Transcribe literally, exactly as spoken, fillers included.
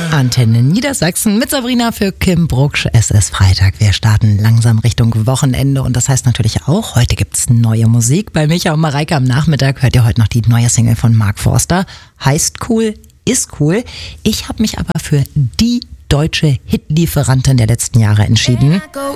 Antenne Niedersachsen mit Sabrina für Kim Brucksch. Es ist Freitag, wir starten langsam Richtung Wochenende und das heißt natürlich auch, heute gibt's neue Musik. Bei Micha und Mareike am Nachmittag hört ihr heute noch die neue Single von Mark Forster. Heißt cool, ist cool. Ich habe mich aber für die deutsche Hitlieferantin der letzten Jahre entschieden.